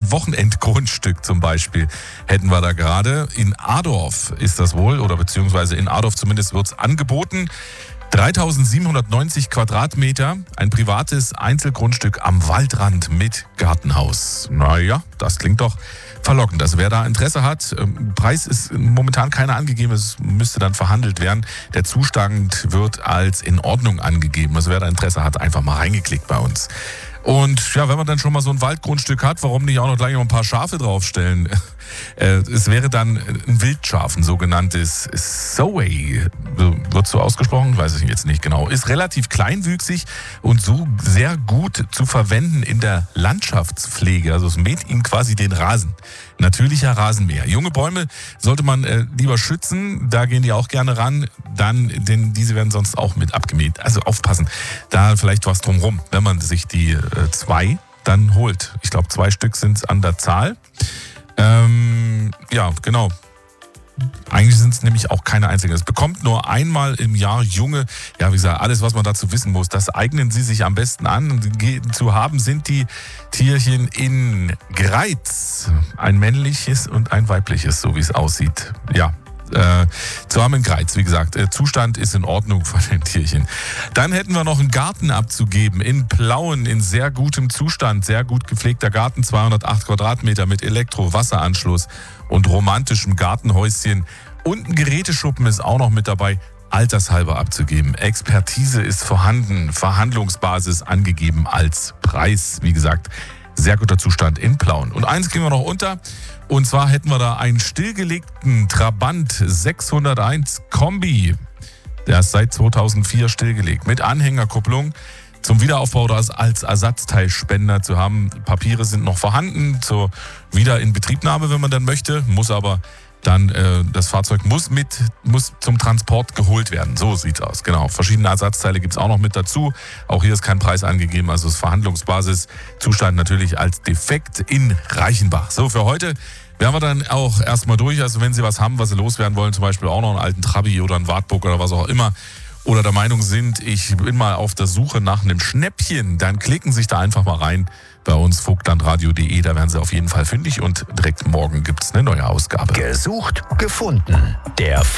Wochenendgrundstück zum Beispiel hätten wir da gerade. In Adorf ist das wohl, oder beziehungsweise in Adorf zumindest wird es angeboten. 3.790 Quadratmeter, ein privates Einzelgrundstück am Waldrand mit Gartenhaus. Naja, das klingt doch verlockend. Also wer da Interesse hat, Preis ist momentan keiner angegeben, es müsste dann verhandelt werden. Der Zustand wird als in Ordnung angegeben. Also wer da Interesse hat, einfach mal reingeklickt bei uns. Und ja, wenn man dann schon mal so ein Waldgrundstück hat, warum nicht auch noch gleich noch ein paar Schafe draufstellen? Es wäre dann ein Wildschaf, ein sogenanntes Soway. Wird so ausgesprochen? Weiß ich jetzt nicht genau. Ist relativ kleinwüchsig und so sehr gut zu verwenden in der Landschaftspflege. Also es mäht ihnen quasi den Rasen. Natürlicher Rasenmäher. Junge Bäume sollte man lieber schützen. Da gehen die auch gerne ran. Denn diese werden sonst auch mit abgemäht. Also aufpassen. Da vielleicht was drumrum, wenn man sich die 2 dann holt. Ich glaube 2 Stück sind es an der Zahl. Ja, genau. Eigentlich sind es nämlich auch keine einzigen. Es bekommt nur einmal im Jahr junge, ja wie gesagt, alles was man dazu wissen muss, das eignen sie sich am besten an. Zu haben sind die Tierchen in Greiz. Ein männliches und ein weibliches, so wie es aussieht. Ja. Zu haben in Greiz, wie gesagt, Zustand ist in Ordnung von den Tierchen. Dann hätten wir noch einen Garten abzugeben in Plauen in sehr gutem Zustand, sehr gut gepflegter Garten, 208 Quadratmeter mit Elektro-Wasseranschluss und romantischem Gartenhäuschen und ein Geräteschuppen ist auch noch mit dabei, altershalber abzugeben. Expertise ist vorhanden, Verhandlungsbasis angegeben als Preis, wie gesagt, sehr guter Zustand in Plauen. Und eins gehen wir noch unter. Und zwar hätten wir da einen stillgelegten Trabant 601 Kombi. Der ist seit 2004 stillgelegt. Mit Anhängerkupplung zum Wiederaufbau das als Ersatzteilspender zu haben. Papiere sind noch vorhanden zur Wiederinbetriebnahme, wenn man dann möchte. Muss aber dann, das Fahrzeug muss zum Transport geholt werden. So sieht's aus, genau. Verschiedene Ersatzteile gibt's auch noch mit dazu. Auch hier ist kein Preis angegeben, also das Verhandlungsbasis. Zustand natürlich als defekt in Reichenbach. So, für heute wären wir dann auch erstmal durch. Also wenn Sie was haben, was Sie loswerden wollen, zum Beispiel auch noch einen alten Trabi oder einen Wartburg oder was auch immer, oder der Meinung sind, ich bin mal auf der Suche nach einem Schnäppchen, dann klicken Sie sich da einfach mal rein bei uns vogtlandradio.de, da werden Sie auf jeden Fall fündig und direkt morgen gibt's eine neue Ausgabe. Gesucht, gefunden. Der